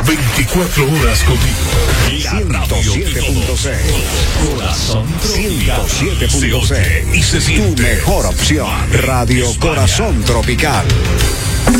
24 horas contigo. 107.6. Corazón Tropical. 107.6. Y se siente. Tu mejor opción. Radio Corazón Tropical.